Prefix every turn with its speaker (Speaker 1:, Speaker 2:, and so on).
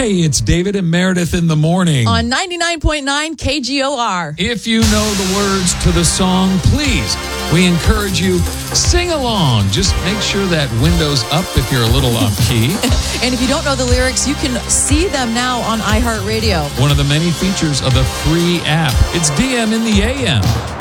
Speaker 1: Hey, it's David and Meredith in the morning.
Speaker 2: On 99.9 KGOR.
Speaker 1: If you know the words to the song, please, we encourage you, sing along. Just make sure that window's up if you're a little off key.
Speaker 2: And if you don't know the lyrics, you can see them now on iHeartRadio.
Speaker 1: One of the many features of the free app. It's DM in the AM.